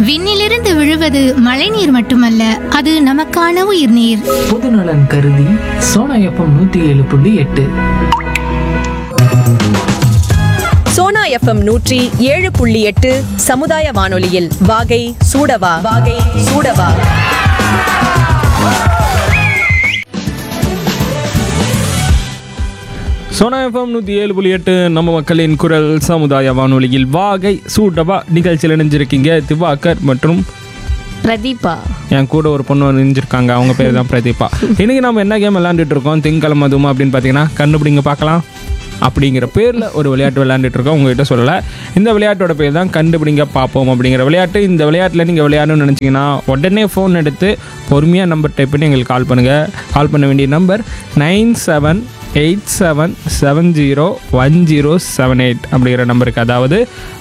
விண்ணிலிருந்து விழுவது மழைநீர் மட்டுமல்ல, அது நமக்கான உயிர்நீர். பொதுநலன் கருதி சோனா எஃப்எம் 107.8. சோனா எஃப்எம் 107.8 சமுதாய வானொலியில் வாகை சூடவா வாகை சூடவா. சோனா எஃப்எம் 107.8 நம்ம மக்களின் குரல் சமுதாய வானொலியில் வாகை சூடவா நிகழ்ச்சியில் இணைஞ்சிருக்கீங்க. திவாகர் மற்றும் பிரதீபா. என் கூட ஒரு பொண்ணு இணைஞ்சிருக்காங்க, அவங்க பேர் தான் பிரதீபா. இன்னைக்கு நம்ம என்ன கேம் விளையாண்டுட்டு இருக்கோம், திங்கக்கிழமை அதுமா அப்படின்னு பார்த்தீங்கன்னா கண்டுபிடிங்க பார்க்கலாம் அப்படிங்கிற பேரில் ஒரு விளையாட்டு விளையாண்டுட்டு இருக்கோம். உங்ககிட்ட சொல்லலை, இந்த விளையாட்டோட பேர் தான் கண்டுபிடிங்க பார்ப்போம் அப்படிங்கிற விளையாட்டு. இந்த விளையாட்டில் நீங்கள் விளையாடணும்னு நினச்சிங்கன்னா உடனே ஃபோன் எடுத்து பொறுமையாக நம்பர் டைப் பண்ணி எங்களுக்கு கால் பண்ணுங்கள். கால் பண்ண வேண்டிய நம்பர் 9787701078 அப்படிங்கிற நம்பருக்கு, அதாவது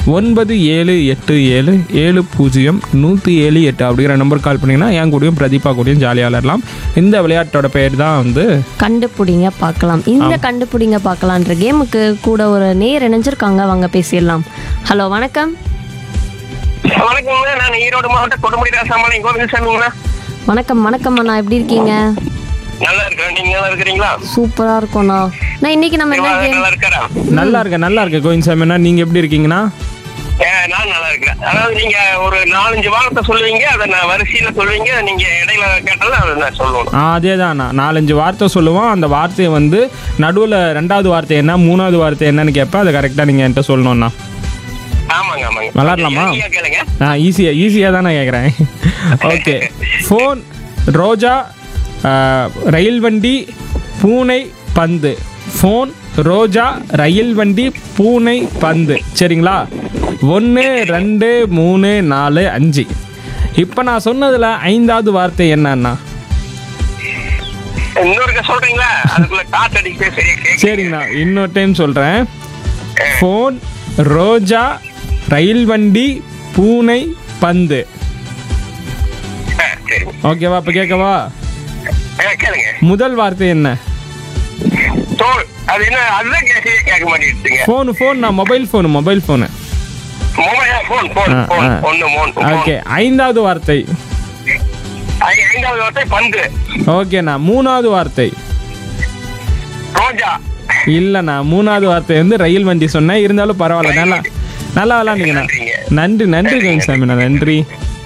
9787701078 அப்படிங்கிற நம்பர் கால் பண்ணிங்கன்னா என் கூடயும் பிரதீபா கூடயும் ஜாலியாக விளையாடலாம். இந்த விளையாட்டோட பேர் தான் வந்து கண்டுபிடிங்க பார்க்கலாம். இந்த கண்டுபிடிங்க பார்க்கலான்ற கேமுக்கு கூட ஒரு நேர் இணைஞ்சிருக்காங்க, வாங்க பேசிடலாம். ஹலோ, வணக்கம். வணக்கங்க, நான் ஈரோடு மாவட்ட கொடுமுடி ராசாமலை கோவிந்தசாமிங்களா. வணக்கம் வணக்கம் அண்ணா, எப்படி இருக்கீங்க? நல்லா இருக்கேன், நீங்க நல்லா இருக்கிறீங்களா? சூப்பரா இருக்கோண்ணா. நான் இன்னைக்கு நம்ம என்ன கேம்? நல்லா இருக்கறா? நல்லா இருக்கேன் கோவிந்தசாமிண்ணா. நீங்கள் எப்படி இருக்கீங்கன்னா? நான் நல்லா இருக்கிறேன். அதாவது நீங்க ஒரு 4-5 வார்த்தை சொல்லுவீங்க, அதை நான் வரிசையில சொல்லுவீங்க, நீங்க இடையில கேட்டாலும் அதை நான் சொல்லுவேன். அதே தான், 4-5 வார்த்தை சொல்லுவோம். அந்த வார்த்தையை வந்து நடுவில் 2வது வார்த்தை என்ன 3வது வார்த்தை என்னன்னு கேட்பேன். அதை கரெக்டாக நீங்கள் என்கிட்ட சொல்லணும்ண்ணா. ஆமாங்க ஆமாங்க. விளாட்லாமா? கேளுங்க. ஈஸியாக தான் நான் கேட்குறேன். ஓகே. ஃபோன், ரோஜா, ரயில் வண்டி, பூனை, பந்து. ஃபோன், ரோஜா, ரயில் வண்டி, பூனை, பந்து. சரிங்களா? 1 2 3 4 5. இப்போ நான் சொன்னதில் 5வது வார்த்தை என்னன்னா? இன்னொருக்க சொல்றீங்களா? அதுக்குள்ள காத்து அடிக்க சரியா கேட்க. சரிங்கண்ணா, இன்னொரு டைம் சொல்கிறேன். ஃபோன், ரோஜா, ரயில் வண்டி, பூனை, பந்து. சரி, ஓகேவா? இப்போ கேட்கவா? கேளுங்க. முதல் வார்த்தை என்ன? தோல். அது என்ன? அதுதான் சரியா கேட்க மாட்டேங்குதுங்க. ஃபோன் நான் மொபைல் ஃபோனு. ஃபோன். ஓகே. 5வது வார்த்தை? 5வது வார்த்தை பந்து. ஓகேண்ணா. 3வது வார்த்தை? ரோஜா. இல்லைண்ணா, 3வது வார்த்தை வந்து ரயில் வண்டி சொன்னேன். இருந்தாலும் பரவாயில்ல, நல்லா விளாண்டுங்கண்ணா. நன்றி கோவிந்தசாமிண்ணா, நன்றி.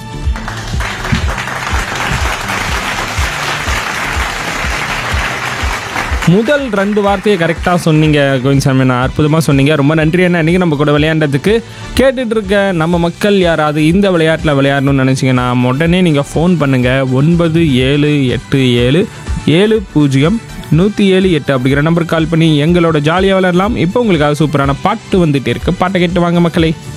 முதல் 2 வார்த்தையை கரெக்டாக சொன்னீங்க கோவிந்தசாமிண்ணா, அற்புதமாக சொன்னீங்க. ரொம்ப நன்றி அண்ணா. இன்றைக்கி நம்ம கூட விளையாண்டதுக்கு. கேட்டுட்டு இருக்க நம்ம மக்கள் யாராவது இந்த விளையாட்டில் விளையாடணும்னு நினச்சிங்கன்னா உடனே நீங்கள் ஃபோன் பண்ணுங்கள். 9787701078 அப்படிங்கிற நம்பருக்கு கால் பண்ணி எங்களோட ஜாலியாக விளையாடலாம். இப்போ உங்களுக்காக சூப்பரான பாட்டு வந்துகிட்டே இருக்குது. பாட்டை கேட்டு வாங்க மக்களே.